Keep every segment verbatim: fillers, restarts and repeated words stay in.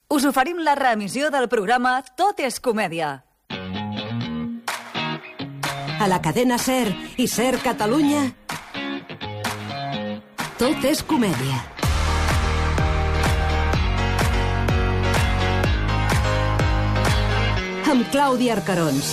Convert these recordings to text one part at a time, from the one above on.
Us oferim la reemissió del programa Tot és comèdia. A la cadena SER i SER Catalunya, Tot és comèdia. Amb Clàudia Arcarons.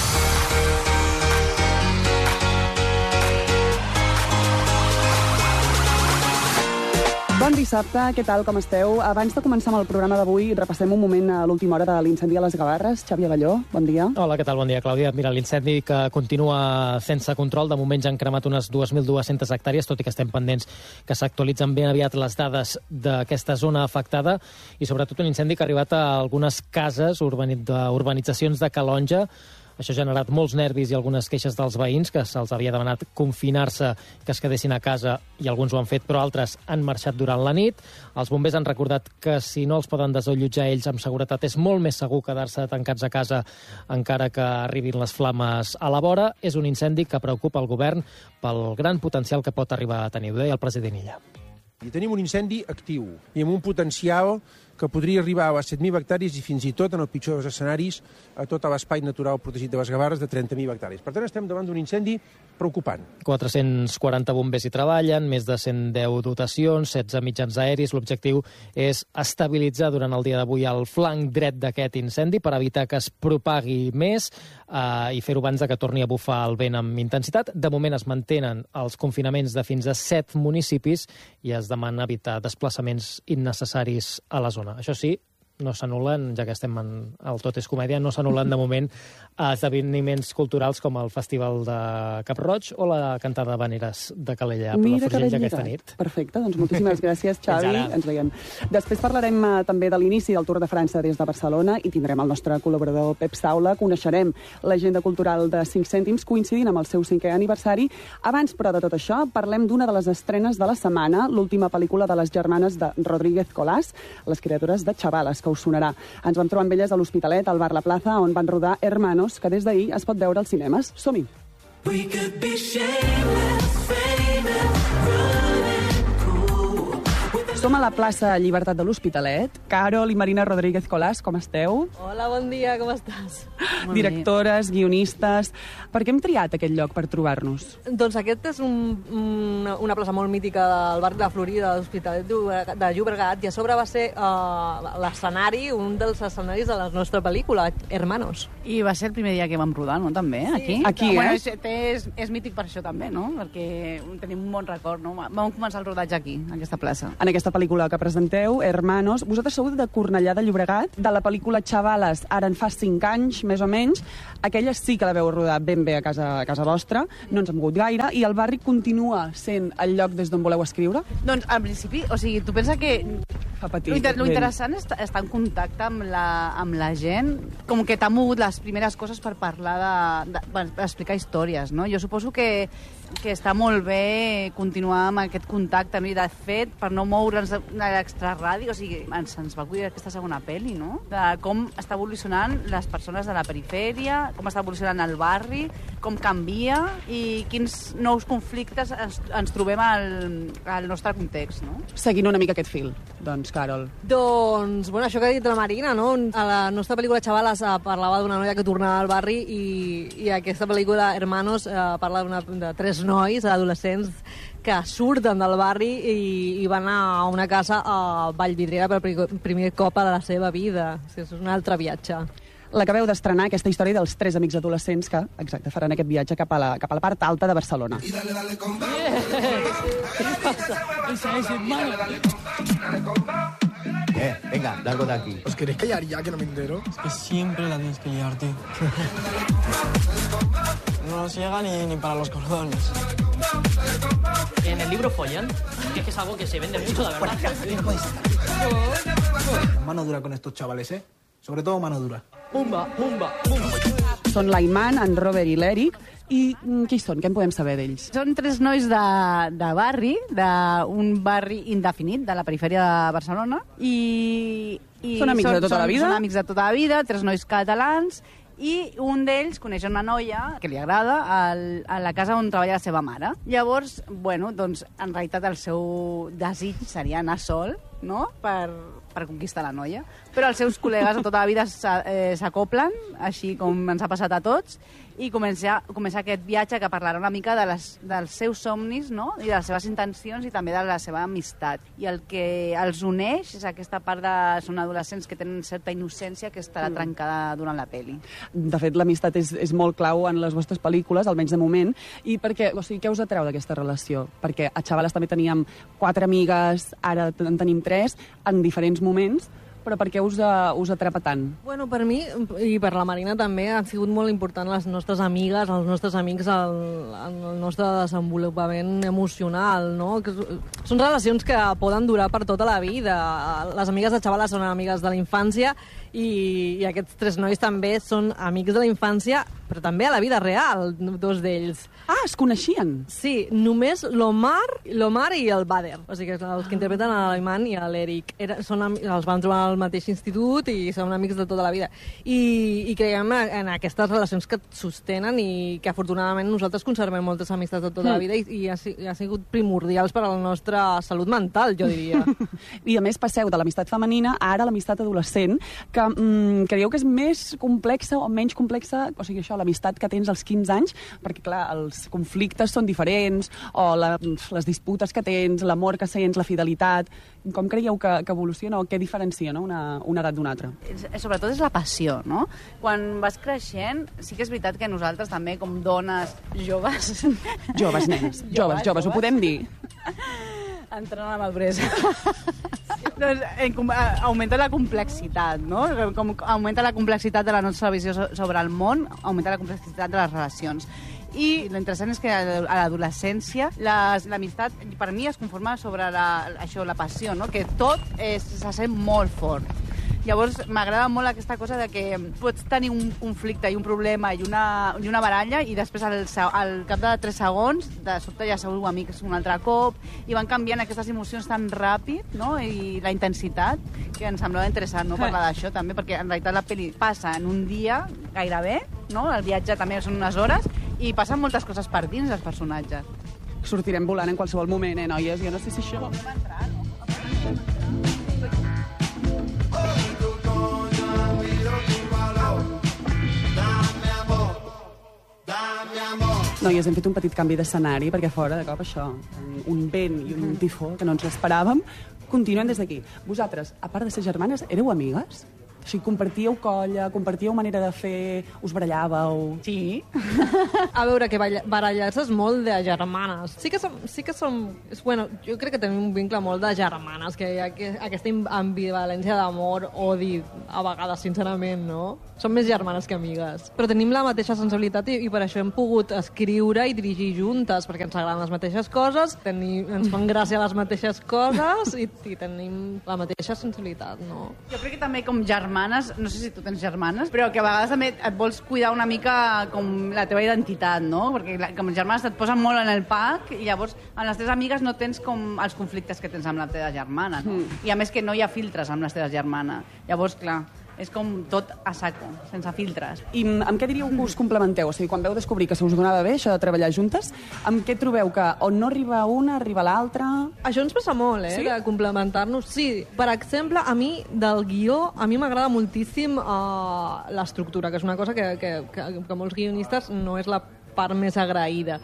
Bon dissabte, què tal, com esteu? Abans de començar amb el programa d'avui, repassem un moment a l'última hora de l'incendi a les Gavarres. Xavi Abelló, bon dia. Hola, què tal? Bon dia, Clàudia. Mira, l'incendi que continua sense control. De moment ja han cremat unes dues mil dues-centes hectàrees, tot i que estem pendents que s'actualitzen ben aviat les dades d'aquesta zona afectada, i sobretot un incendi que ha arribat a algunes cases, urbanitzacions de Calonja. Això ha generat molts nervis i algunes queixes dels veïns, que se'ls havia demanat confinar-se, que es quedessin a casa, i alguns ho han fet, però altres han marxat durant la nit. Els bombers han recordat que si no els poden desallotjar ells amb seguretat, és molt més segur quedar-se tancats a casa encara que arribin les flames a la vora. És un incendi que preocupa el govern pel gran potencial que pot arribar a tenir, ho deia el president Illa. I tenim un incendi actiu i amb un potencial que podria arribar a set mil hectàrees i fins i tot, en el pitjor dels escenaris, a tot l'espai natural protegit de les Gavarres de trenta mil hectàrees. Per tant, estem davant d'un incendi preocupant. quatre-cents quaranta bombers hi treballen, més de cent deu dotacions, setze mitjans aeris. L'objectiu és estabilitzar durant el dia d'avui el flanc dret d'aquest incendi per evitar que es propagui més eh, i fer-ho abans de que torni a bufar el vent amb intensitat. De moment es mantenen els confinaments de fins a set municipis i es demana evitar desplaçaments innecessaris a la zona. Això sí, no s'anul·len, ja que estem en el Tot és comèdia, no s'anul·len de moment esdeveniments culturals com el Festival de Cap-roig o la cantada de Vaneres de Calella a Palafrugell aquesta nit. Perfecte, doncs moltíssimes gràcies, Xavi. Ens veiem. Després parlarem uh, també de l'inici del Tour de França des de Barcelona i tindrem el nostre col·laborador Pep Saula. Coneixerem l'agenda cultural de cinc cèntims coincidint amb el seu cinquè aniversari. Abans, però, de tot això, parlem d'una de les estrenes de la setmana, l'última pel·lícula de les germanes de Rodríguez Colás, les criatures de Chavalas, que us sonarà. Ens vam trobar amb elles a l'Hospitalet, al Bar La Plaza, on van rodar Hermanos, que des d'ahir es pot veure als cinemes. Som-hi! We could be shameless, famous, running cool. Som a la plaça Llibertat de l'Hospitalet. Carol i Marina Rodríguez Colás, com esteu? Hola, bon dia, com estàs? Directores, guionistes... Per què hem triat aquest lloc per trobar-nos? Doncs aquest és un, una, una plaça molt mítica del barri de la Florida, de l'Hospitalet de Llobregat, i a sobre va ser uh, l'escenari, un dels escenaris de la nostra pel·lícula, Hermanos. I va ser el primer dia que vam rodar, no?, també, sí. aquí? Aquí, eh? Bueno, és, és, és mític per això també, no?, perquè tenim un bon record, no? Vam començar el rodatge aquí, en aquesta plaça. En aquesta pel·lícula que presenteu, Hermanos, vosaltres sou de Cornellà de Llobregat, de la pel·lícula Chavalas, ara en fa cinc anys, més o menys, aquella sí que la veu rodar ben bé a casa, a casa vostra, no ens hem mogut gaire, i el barri continua sent el lloc des d'on voleu escriure? Doncs, al principi, o sigui, tu pensa que fa patir. Lo, inter lo interessant és estar en contacte amb la, amb la gent, com que t'ha mogut les primeres coses per parlar de, de, per explicar històries, no? Jo suposo que, que està molt bé continuar amb aquest contacte, no? I de fet, per no moure'ns de l'extraràdio, o sigui, ens, ens va acudir aquesta segona pel·li, no? De com està evolucionant les persones de la perifèria, com està evolucionant el barri, com canvia i quins nous conflictes ens, ens trobem al, al nostre context, no? Seguint una mica aquest fil, doncs, Carol. Doncs, bueno, això que ha dit la Marina, no? A la nostra pel·lícula Chavalas eh, parlava d'una noia que tornava al barri i, i aquesta pel·lícula Hermanos eh, parla una, de tres nois, adolescents, que surten del barri i, i van a una casa a Vallvidrera per primer cop a la seva vida. O sigui, és un altre viatge. L'acabeu d'estrenar, aquesta història dels tres amics adolescents que, exacte, faran aquest viatge cap a la, cap a la part alta de Barcelona. I dale, dale, con ¿Qué pasa? Esa es hermano. Eh, venga, largo de aquí. ¿Os queréis callar ya, que no me entero? Es que siempre la tienes que liar, tío. No nos llega ni, ni para los cordones. En el libro follan, que es que es algo que se vende mucho, la verdad. Mano dura con estos chavales, ¿eh? Sobre todo mano dura. Pumba, pumba, pumba. Són l'Aiman, en Robert i l'Eric. I qui són? Què en podem saber d'ells? Són tres nois de, de barri, d'un barri indefinit, de la perifèria de Barcelona. I, i són amics són, de tota són, la vida? Són amics de tota la vida, tres nois catalans. I un d'ells coneix una noia que li agrada al, a la casa on treballa la seva mare. Llavors, bueno, doncs, en realitat el seu desig seria anar sol, no?, per, per conquistar la noia. Però els seus col·legues de tota la vida s'acoplen, així com ens ha passat a tots, i comença, comença aquest viatge que parlarà una mica de les, dels seus somnis, no?, i de les seves intencions i també de la seva amistat. I el que els uneix és aquesta part de... Són adolescents que tenen certa innocència que estarà trencada durant la peli. De fet, l'amistat és, és molt clau en les vostres pel·lícules, almenys de moment. I perquè, o sigui, què us atreu d'aquesta relació? Perquè a Xavales també teníem quatre amigues, ara en tenim tres, en diferents moments, però per què us, uh, us atrapa tant? Bueno, per mi, i per la Marina també, han sigut molt important les nostres amigues, els nostres amics, el, el nostre desenvolupament emocional, no? Que són relacions que poden durar per tota la vida. Les amigues de Xavales són amigues de la infància i, i aquests tres nois també són amics de la infància, però també a la vida real, dos d'ells. Ah, es coneixien? Sí, només l'Omar l'Omar i el Bader, o sigui, els que interpreten l'Aiman i l'Eric. Són, els van trobar al mateix institut i són amics de tota la vida. I, i creiem en aquestes relacions que et sostenen i que afortunadament nosaltres conservem moltes amistats de tota la vida i, i, ha, i ha sigut primordials per a la nostra salut mental, jo diria. I a més passeu de l'amistat femenina a ara l'amistat adolescent, que mm, creieu que és més complexa o menys complexa, o sigui, això, l'amistat que tens als quinze anys, perquè, clar, els conflictes són diferents, o la, les disputes que tens, l'amor que sents, la fidelitat. Com creieu que, que evoluciona o què diferencia, no?, una, una edat d'una altra? Sobretot és la passió, no? Quan vas creixent, sí que és veritat que nosaltres també, com dones joves... Joves, nenes. Joves, joves, joves, ho podem dir. Entrant a la maduresa. Doncs augmenta la complexitat, no? Com augmenta la complexitat de la nostra visió sobre el món, augmenta la complexitat de les relacions. I l'interessant és que a l'adolescència l'amistat, per mi, es conforma sobre la, això, la passió, no? Que tot és, se sent molt fort. Llavors, m'agrada molt aquesta cosa de que pots tenir un conflicte i un problema i una, i una baralla i després al, al cap de tres segons de sobte ja sou amics un altre cop i van canviant aquestes emocions tan ràpid, no? I la intensitat, que ens semblava interessant, no?, parlar d'això també, perquè en realitat la pel·li passa en un dia gairebé, no? El viatge també són unes hores i passen moltes coses per dins dels personatges. Sortirem volant en qualsevol moment, eh, noies? Jo no sé si això... Podem entrar, no? Noies, hem fet un petit canvi d'escenari, perquè fora, de cop, això, un vent i un tifó que no ens l'esperàvem. Continuem des d'aquí. Vosaltres, a part de ser germanes, éreu amigues? O sigui, compartíeu colla, compartíeu manera de fer, us barallàveu... Sí. A veure, que barallar-se és molt de germanes. Sí que som... Sí que som és, bueno, jo crec que tenim un vincle molt de germanes, que hi ha que, aquesta ambivalència d'amor, odi, a vegades, sincerament, no? Som més germanes que amigues. Però tenim la mateixa sensibilitat i, i per això hem pogut escriure i dirigir juntes, perquè ens agraden les mateixes coses, tenim, ens fan gràcia les mateixes coses i, i tenim la mateixa sensibilitat, no? Jo crec que també com germanes, no sé si tu tens germanes, però que a vegades també et vols cuidar una mica com la teva identitat, no? Perquè com germanes et posen molt en el pack i llavors amb les teves amigues no tens com els conflictes que tens amb la teva germana, no? Mm. I a més que no hi ha filtres amb les teves germanes. Llavors, clar, és com tot a saco, sense filtres. I amb què diríeu que us complementeu? O sigui, quan veu descobrir que se us donava bé això de treballar juntes, amb què trobeu que on no arriba una, arriba l'altra? Això ens passa molt, eh, sí? De complementar-nos. Sí, per exemple, a mi, del guió, a mi m'agrada moltíssim uh, l'estructura, que és una cosa que, que, que, que molts guionistes no és la part més agraïda.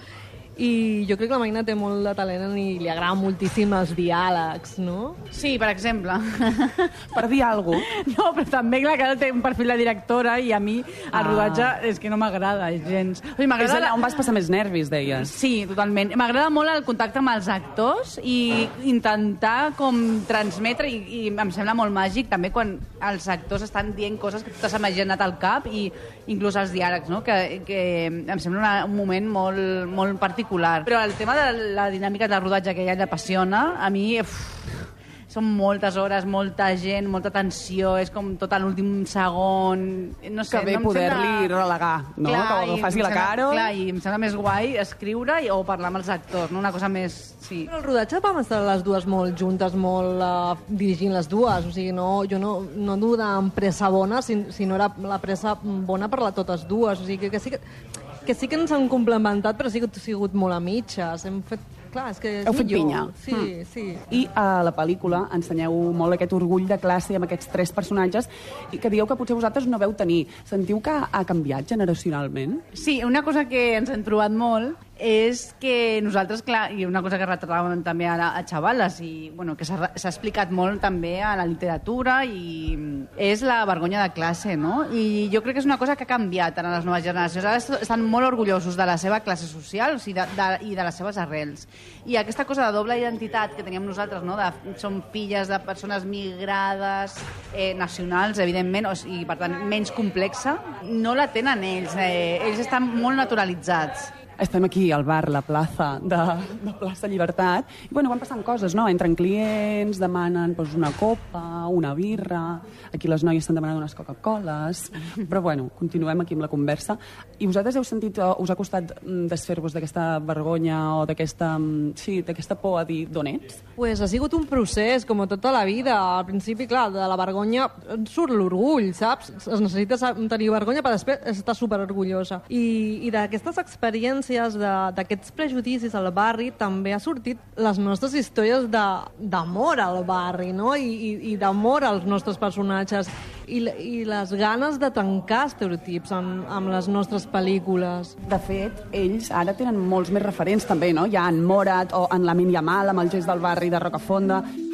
I jo crec que la Marina té molt de talent i li agrada moltíssim els diàlegs, no? Sí, per exemple. Per dir alguna cosa. No, però també, clar, que ara té un perfil de directora i a mi el ah. rodatge és que no m'agrada gens. O sigui, és allà on vas passar més nervis, deies. Sí, totalment. M'agrada molt el contacte amb els actors i intentar com transmetre, i, i em sembla molt màgic també quan els actors estan dient coses que tu t'has imaginat al cap i inclús els diàlegs, no? Que, que em sembla una, un moment molt, molt particular. Però el tema de la dinàmica de rodatge que a ella l'apassiona, a mi... Uf, són moltes hores, molta gent, molta tensió, és com tot a l'últim segon... No sé, que bé no poder-li sembla... relegar, no? Clar, que ho faci la cara. Clar, i em sembla més guai escriure i, o parlar amb els actors, no? Una cosa més... Sí. Però el rodatge vam estar les dues molt juntes, molt uh, dirigint les dues, o sigui, no, jo no, no duda en pressa bona, sinó era la pressa bona per la totes dues, o sigui, que, que sí que... que sí que ens han complementat, però sí que ha sigut molt a mitges. Hem fet clar, és que és Heu fet millor. pinya. Sí, Mm. sí. I a la pel·lícula ensenyeu molt aquest orgull de classe amb aquests tres personatges i que dieu que potser vosaltres no veu tenir. Sentiu que ha canviat generacionalment? Sí, una cosa que ens hem trobat molt és que nosaltres, clar, i una cosa que retratàvem també a, la, a xavales i bueno, que s'ha explicat molt també a la literatura i és la vergonya de classe, no? I jo crec que és una cosa que ha canviat en les noves generacions. Ara estan molt orgullosos de la seva classe social, o sigui, de, de, i de les seves arrels. I aquesta cosa de doble identitat que teníem nosaltres, no? De, som filles de persones migrades, eh, nacionals, evidentment, o sigui, per tant, menys complexa, no la tenen ells. Eh, ells estan molt naturalitzats. Estem aquí al bar La Plaza de, de Plaça Llibertat i bueno, van passant coses, no? Entren clients, demanen doncs, una copa, una birra, aquí les noies estan demanant unes Coca-Coles, però bueno, continuem aquí amb la conversa. I vosaltres heu sentit, us ha costat desfer-vos d'aquesta vergonya o d'aquesta sí, d'aquesta por a dir d'on ets? Pues ha sigut un procés, com tota la vida. Al principi, clar, de la vergonya surt l'orgull, saps? Es necessita tenir vergonya per després estar superorgullosa. I, i d'aquestes experiències, d'aquests prejudicis al barri, també ha sortit les nostres històries d'amor al barri, no? I, i, i d'amor als nostres personatges. I, i les ganes de trencar estereotips amb, amb les nostres pel·lícules. De fet, ells ara tenen molts més referents també, no? Hi ha en Morat o en Lamine Yamal amb el gest del barri de Rocafonda.